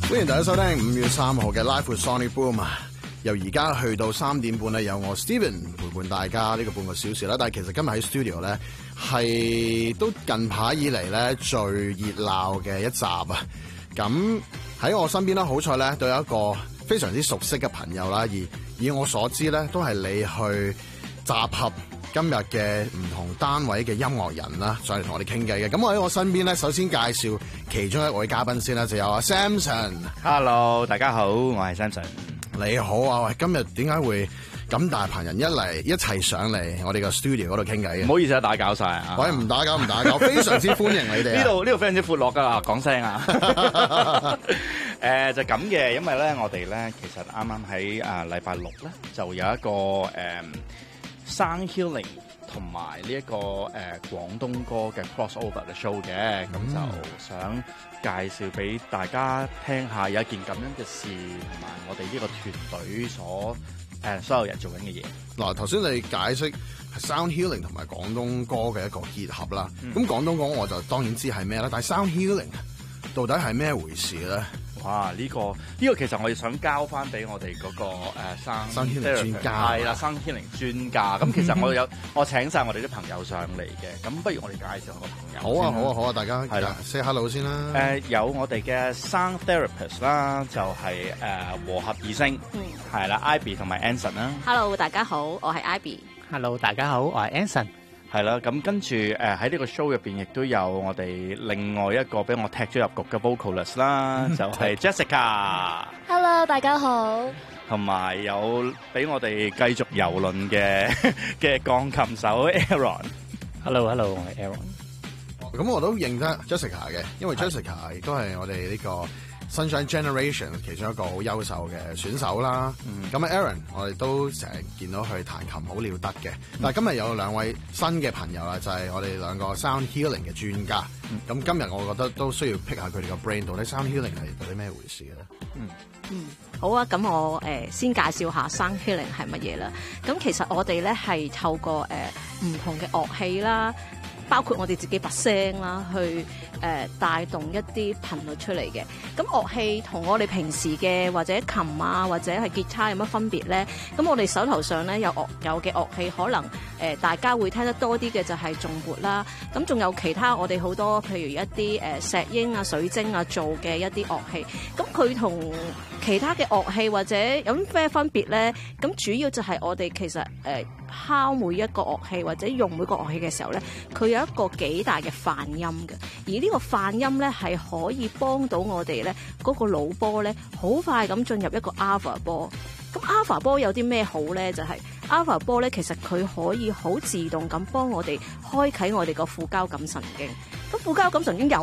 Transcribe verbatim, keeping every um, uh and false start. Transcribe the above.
歡迎大家收聽五月三號嘅 Live with Sonic Boom 啊！由而家去到三點半咧，有我 Steven 陪伴大家呢個半個小時啦。但係其實今日喺 studio 咧係都近排以嚟咧最熱鬧嘅一集啊！咁喺我身邊咧，好彩咧都有一個非常之熟悉嘅朋友啦。而以我所知咧，都係你去集合今日嘅唔同單位嘅音樂人啦，上嚟同我哋傾偈嘅。咁我喺我身邊咧，首先介紹其中一位嘉賓先啦，就有阿 Samson。Hello， 大家好，我係 Samson。 你好啊，喂，今日點解會咁大群人一嚟一齊上嚟我哋個 studio 嗰度傾偈嘅？ 唔好意思啊，打攪晒啊！ 喂，唔打攪唔打攪，非常之歡迎你哋。 呢度呢度非常之闊落噶啦，講聲啊！誒、呃、就咁嘅，因為咧我哋咧其實啱啱喺啊禮拜六咧就有一個誒、呃、Sound Healing 同埋呢一個誒、呃、廣東歌嘅 crossover 嘅 show 嘅，咁、嗯、就想介紹俾大家聽下有一件咁樣嘅事，同埋我哋呢個團隊所誒、呃、所有人做緊嘅嘢。 嗱，頭先你解釋 Sound Healing 同埋廣東歌嘅一個結合啦，咁、嗯、廣東歌我就當然知係咩啦，但係 Sound Healing 到底係咩回事咧？ 哇！呢、這個呢、這個其實我哋想交翻俾我哋嗰、那個誒、呃、Sound Healing 專家，係啦 Sound Healing 專家。咁其實我有我請晒我哋啲朋友上嚟嘅，咁不如我哋介紹我個朋友。 好啊好啊好啊！大家係啦 say hello 先啦。誒、 呃、有我哋嘅 Sound Therapist 啦，就係、是、誒、呃、和合二聲，嗯，係啦 Ivy 同埋 Anson 啦。 Hello， 大家好，我係 Ivy。 Hello， 大家好，我係 Anson。 係啦，咁跟住誒喺呢個 show 入邊，亦都有我哋另外一個俾我踢咗入局嘅 vocalist 啦，就係 Jessica。 Hello， 大家好。 同埋有俾我哋繼續遊輪嘅嘅鋼琴手 Aaron。 Hello，Hello， 我係 Aaron。 咁我都認得 Jessica 嘅，因為 Jessica 亦都係我哋呢個 Sunshine Generation 其中一個好優秀嘅選手啦。咁、嗯、啊 Aaron， 我哋都成日見到佢彈琴好了得嘅。嗯、但係今日有兩位新嘅朋友啦，就係、是、我哋兩個 Sound Healing 嘅專家。咁、嗯、今日我覺得都需要 pick 下佢哋個 brain，到底 Sound Healing 係到底咩回事嘅咧？ 嗯嗯，好啊，咁我誒、呃、先介紹下 Sound Healing 係乜嘢啦。咁其實我哋咧係透過誒唔、呃、同嘅樂器啦，包括我哋自己把聲啦，去誒、呃、帶動一啲頻率出嚟嘅。咁樂器同我哋平時嘅或者琴啊，或者係吉他有乜分別咧？咁我哋手頭上咧有樂有嘅樂器，可能誒、呃、大家會聽得多啲嘅就係頌缽啦。咁仲有其他我哋好多，譬如一啲誒、呃、石英啊、水晶啊做嘅一啲樂器。咁佢同其他嘅樂器或者有咩分別咧？咁主要就係我哋其實誒、呃、敲每一個樂器或者用每個樂器嘅時候咧，佢有一個幾大嘅泛音嘅，而呢個泛音咧係可以幫到我哋咧嗰個腦波咧好快咁進入一個 alpha 波。咁 alpha 波有啲咩好咧？就係、是、alpha 波咧，其實佢可以好自動咁幫我哋開啟我哋個副交感神經。咁副交感神經有